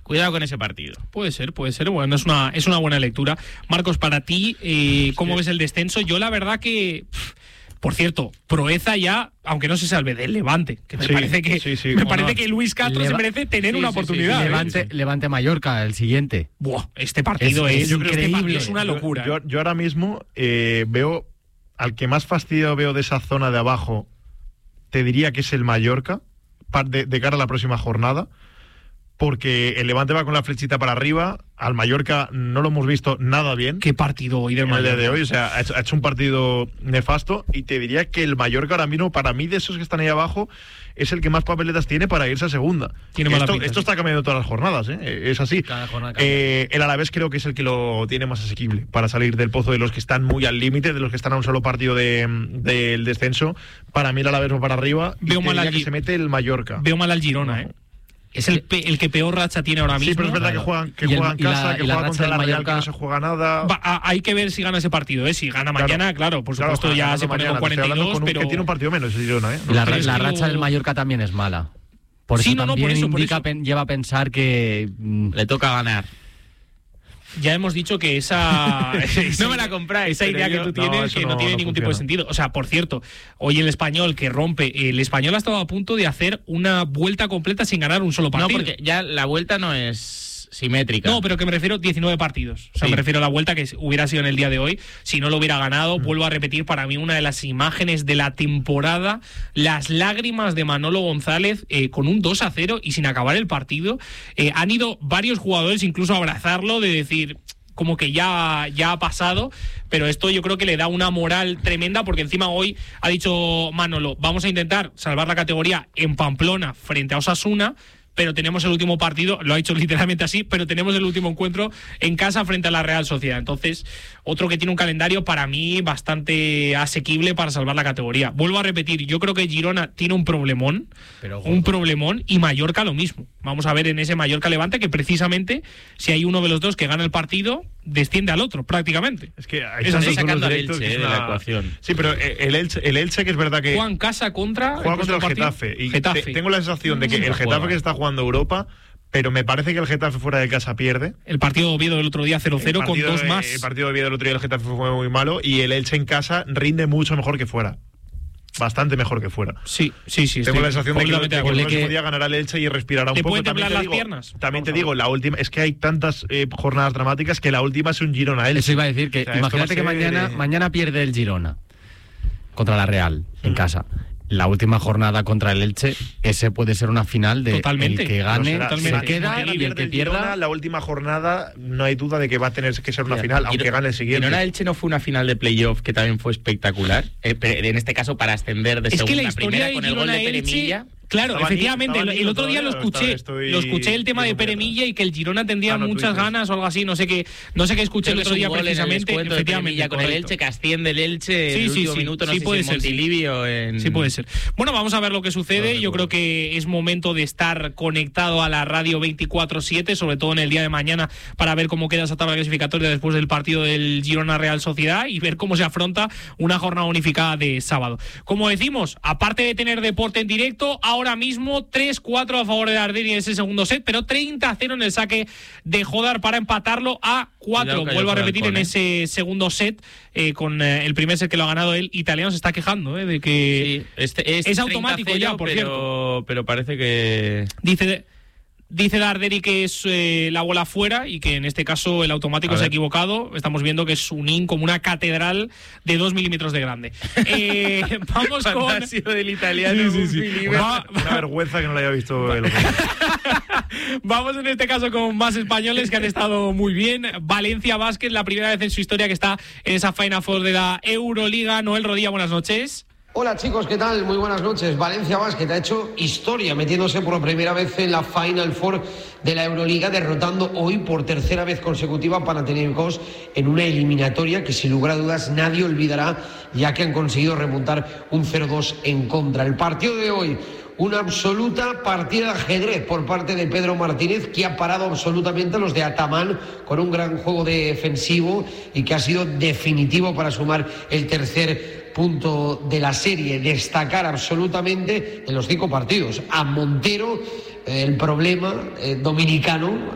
Cuidado con ese partido. Puede ser. Bueno, es una buena lectura. Marcos, para ti, ¿cómo ves el descenso? Yo la verdad que... Por cierto, Proeza ya, aunque no se salve del Levante, que me parece que Luis Castro se merece tener una oportunidad. Levante Mallorca, el siguiente. Buah, este partido es increíble. Es una locura. Yo ahora mismo veo al que más fastidio veo de esa zona de abajo, te diría que es el Mallorca, de cara a la próxima jornada. Porque el Levante va con la flechita para arriba, al Mallorca no lo hemos visto nada bien. ¿Qué partido hoy del Mallorca? El de hoy, o sea, ha hecho un partido nefasto, y te diría que el Mallorca ahora mismo, para mí, de esos que están ahí abajo, es el que más papeletas tiene para irse a segunda. Esto está cambiando todas las jornadas, es así. El Alavés creo que es el que lo tiene más asequible para salir del pozo de los que están muy al límite, de los que están a un solo partido del descenso. Para mí el Alavés va para arriba, veo mal que se mete el Mallorca. Veo mal al Girona, Es el que peor racha tiene ahora mismo. Sí, pero es verdad que juega en casa, que juega contra la Real, que no se juega nada. Hay que ver si gana ese partido, Si gana mañana, claro, por supuesto ya se pone con 42, pero... que tiene un partido menos, el Girona, La racha del Mallorca también es mala. Por eso también lleva a pensar que le toca ganar. Ya hemos dicho que esa no me la compráis. Esa idea que tú tienes que no tiene ningún tipo de sentido. O sea, por cierto, hoy el Español que rompe, el Español ha estado a punto de hacer una vuelta completa sin ganar un solo partido. No, porque ya la vuelta no es simétrica. No, pero que me refiero 19 partidos. O sea, me refiero a la vuelta que hubiera sido en el día de hoy. Si no lo hubiera ganado, vuelvo a repetir, para mí una de las imágenes de la temporada, las lágrimas de Manolo González con un 2-0 y sin acabar el partido. Han ido varios jugadores incluso a abrazarlo, de decir... como que ya ha pasado, pero esto yo creo que le da una moral tremenda, porque encima hoy ha dicho Manolo, vamos a intentar salvar la categoría en Pamplona frente a Osasuna, pero tenemos el último partido, lo ha dicho literalmente así, pero tenemos el último encuentro en casa frente a la Real Sociedad. Entonces, otro que tiene un calendario para mí bastante asequible para salvar la categoría. Vuelvo a repetir, yo creo que Girona tiene un problemón, y Mallorca lo mismo. Vamos a ver en ese Mallorca-Levante que precisamente, si hay uno de los dos que gana el partido, desciende al otro, prácticamente. Es que ahí está sacando al Elche de la ecuación. Sí, pero el Elche que es verdad que... Juega en casa contra el Getafe. Y tengo la sensación de que el Getafe que está jugando Europa, pero me parece que el Getafe fuera de casa pierde. El partido de Oviedo del otro día 0-0 con dos más. El partido de Oviedo del otro día el Getafe fue muy malo, y el Elche en casa rinde mucho mejor que fuera. Bastante mejor que fuera. Sí. Tengo la sensación de que podía ganar al Elche y respirará un poco. ¿Pueden temblar las piernas? También te digo, la última, es que hay tantas jornadas dramáticas que la última es un Girona-Elche. Eso iba a decir, que imagínate que mañana pierde el Girona contra la Real en casa. La última jornada contra el Elche, ese puede ser una final de totalmente. El que gane se queda, y el que pierda... Girona, la última jornada no hay duda de que va a tener que ser una final, aunque gane el siguiente. ¿Girona-Elche no fue una final de playoff que también fue espectacular? En este caso para ascender de segunda a primera con el gol de Pere Milla. Claro, efectivamente, el otro día lo escuché el tema de Pere Milla, y que el Girona tendría muchas ganas o algo así, no sé qué escuché el otro día precisamente. Efectivamente, con el Elche, que asciende el Elche en el último minuto, no sé si en Montilivi o en... Sí, puede ser. Bueno, vamos a ver lo que sucede. Yo creo que es momento de estar conectado a la radio 24/7, sobre todo en el día de mañana, para ver cómo queda esa tabla clasificatoria después del partido del Girona Real Sociedad y ver cómo se afronta una jornada unificada de sábado. Como decimos, aparte de tener deporte en directo, ahora mismo 3-4 a favor de Arderi en ese segundo set, pero 30-0 en el saque de Jodar para empatarlo a 4. Vuelvo a repetir, en ese segundo set, con el primer set que lo ha ganado el italiano, se está quejando de que es automático ya, por cierto. Pero parece que... Dice Darderi que es la bola fuera, y que en este caso el automático se ha equivocado. Estamos viendo que es un in como una catedral de 2 milímetros de grande. Vamos con... Ha sido del italiano. Una vergüenza que no lo haya visto el otro. Vamos en este caso con más españoles que han estado muy bien. Valencia Basket, la primera vez en su historia que está en esa Final Four de la Euroliga. Noel Rodilla, buenas noches. Hola chicos, ¿qué tal? Muy buenas noches. Valencia Basket ha hecho historia metiéndose por primera vez en la Final Four de la Euroliga, derrotando hoy por tercera vez consecutiva a Panathinaikos en una eliminatoria que sin lugar a dudas nadie olvidará, ya que han conseguido remontar un 0-2 en contra. El partido de hoy, una absoluta partida de ajedrez por parte de Pedro Martínez, que ha parado absolutamente a los de Ataman con un gran juego defensivo y que ha sido definitivo para sumar el tercer punto de la serie. Destacar absolutamente en los 5 partidos a Montero, el problema dominicano,